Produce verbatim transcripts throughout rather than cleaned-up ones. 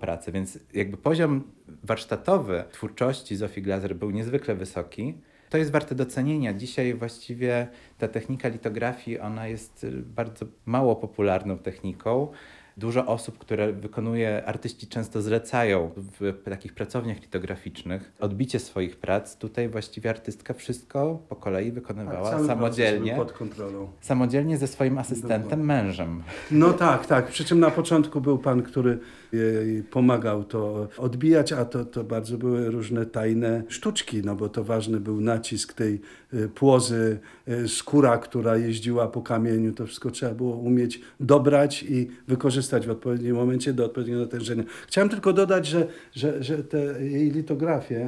pracę, więc jakby poziom warsztatowy twórczości Zofii Glaser był niezwykle wysoki. To jest warte docenienia. Dzisiaj właściwie ta technika litografii, ona jest bardzo mało popularną techniką. Dużo osób, które wykonuje, artyści często zlecają w takich pracowniach litograficznych odbicie swoich prac. Tutaj właściwie artystka wszystko po kolei wykonywała tak, samodzielnie. Pod kontrolą. Samodzielnie ze swoim asystentem, Dokładnie. mężem. No tak, tak. Przy czym na początku był pan, który jej pomagał to odbijać, a to, to bardzo były różne tajne sztuczki, no bo to ważny był nacisk tej płozy, skóra, która jeździła po kamieniu. To wszystko trzeba było umieć dobrać i wykorzystać w odpowiednim momencie do odpowiedniego natężenia. Chciałem tylko dodać, że, że, że te jej litografie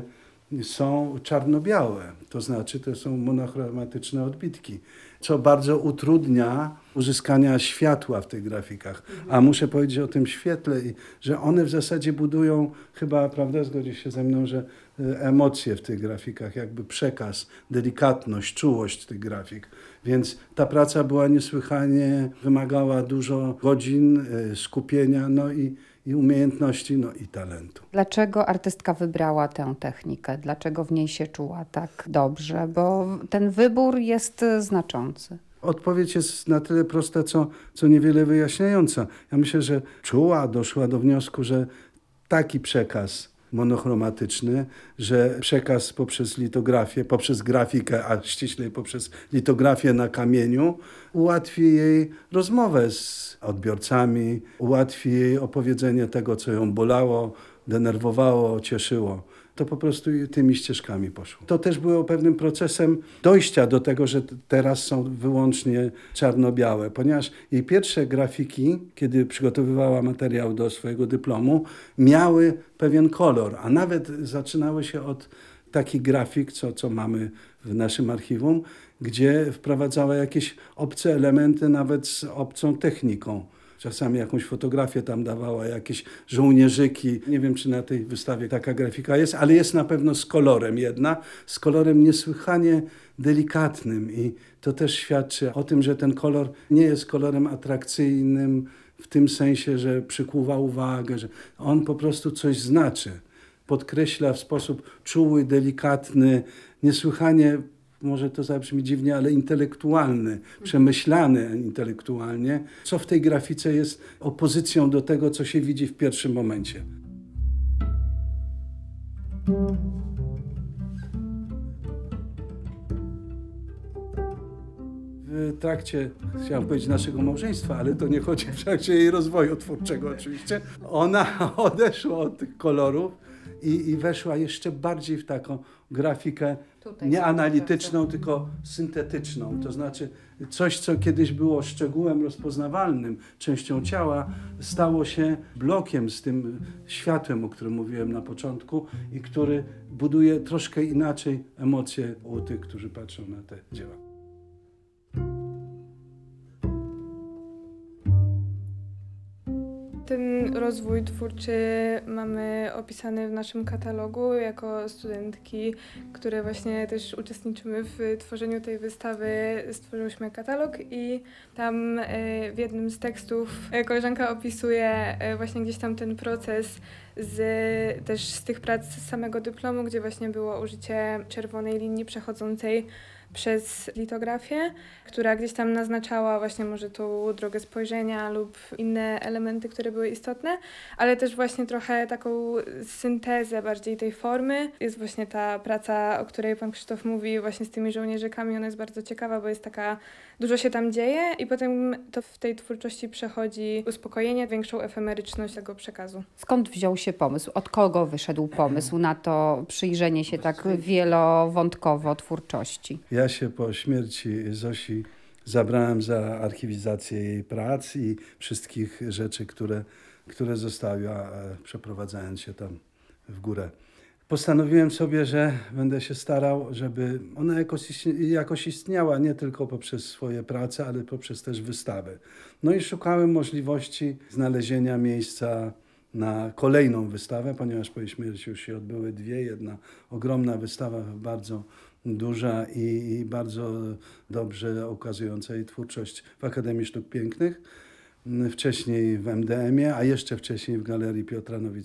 są czarno-białe, to znaczy to są monochromatyczne odbitki, co bardzo utrudnia uzyskania światła w tych grafikach. A muszę powiedzieć o tym świetle, że one w zasadzie budują, chyba, prawda, zgodzisz się ze mną, że emocje w tych grafikach, jakby przekaz, delikatność, czułość tych grafik. Więc ta praca była niesłychanie, wymagała dużo godzin, skupienia, no i i umiejętności, no i talentu. Dlaczego artystka wybrała tę technikę? Dlaczego w niej się czuła tak dobrze? Bo ten wybór jest znaczący. Odpowiedź jest na tyle prosta, co, co niewiele wyjaśniająca. Ja myślę, że czuła, doszła do wniosku, że taki przekaz monochromatyczny, że przekaz poprzez litografię, poprzez grafikę, a ściślej poprzez litografię na kamieniu, ułatwi jej rozmowę z odbiorcami, ułatwi jej opowiedzenie tego, co ją bolało, denerwowało, cieszyło. To po prostu tymi ścieżkami poszło. To też było pewnym procesem dojścia do tego, że teraz są wyłącznie czarno-białe, ponieważ jej pierwsze grafiki, kiedy przygotowywała materiał do swojego dyplomu, miały pewien kolor, a nawet zaczynały się od takich grafik, co, co mamy w naszym archiwum, gdzie wprowadzała jakieś obce elementy, nawet z obcą techniką. Czasami jakąś fotografię tam dawała, jakieś żołnierzyki. Nie wiem, czy na tej wystawie taka grafika jest, ale jest na pewno z kolorem jedna, z kolorem niesłychanie delikatnym i to też świadczy o tym, że ten kolor nie jest kolorem atrakcyjnym w tym sensie, że przykuwa uwagę, że on po prostu coś znaczy. Podkreśla w sposób czuły, delikatny, niesłychanie, może to zabrzmi dziwnie, ale intelektualny, przemyślany intelektualnie, co w tej grafice jest opozycją do tego, co się widzi w pierwszym momencie. W trakcie, chciałem powiedzieć, naszego małżeństwa, ale to nie chodzi w trakcie jej rozwoju twórczego oczywiście, ona odeszła od tych kolorów i, i weszła jeszcze bardziej w taką grafikę Tutaj nie analityczną, tylko syntetyczną. To znaczy coś, co kiedyś było szczegółem rozpoznawalnym, częścią ciała, stało się blokiem z tym światłem, o którym mówiłem na początku i który buduje troszkę inaczej emocje u tych, którzy patrzą na te dzieła. Ten rozwój twórczy mamy opisany w naszym katalogu jako studentki, które właśnie też uczestniczymy w tworzeniu tej wystawy. Stworzyłyśmy katalog i tam w jednym z tekstów koleżanka opisuje właśnie gdzieś tam ten proces z, też z tych prac z samego dyplomu, gdzie właśnie było użycie czerwonej linii przechodzącej przez litografię, która gdzieś tam naznaczała właśnie może tą drogę spojrzenia lub inne elementy, które były istotne, ale też właśnie trochę taką syntezę bardziej tej formy. Jest właśnie ta praca, o której pan Krzysztof mówi, właśnie z tymi żołnierzykami, ona jest bardzo ciekawa, bo jest taka, dużo się tam dzieje i potem to w tej twórczości przechodzi uspokojenie, większą efemeryczność tego przekazu. Skąd wziął się pomysł? Od kogo wyszedł pomysł na to przyjrzenie się tak wielowątkowo twórczości? Ja się po śmierci Zosi zabrałem za archiwizację jej prac i wszystkich rzeczy, które, które zostawiła, przeprowadzając się tam w górę. Postanowiłem sobie, że będę się starał, żeby ona jakoś, jakoś istniała nie tylko poprzez swoje prace, ale poprzez też wystawy. No i szukałem możliwości znalezienia miejsca na kolejną wystawę, ponieważ po jej śmierci już się odbyły dwie. Jedna ogromna wystawa, bardzo duża i, i bardzo dobrze ukazująca jej twórczość w Akademii Sztuk Pięknych, wcześniej w M D M ie, a jeszcze wcześniej w Galerii Piotra Nowickiego.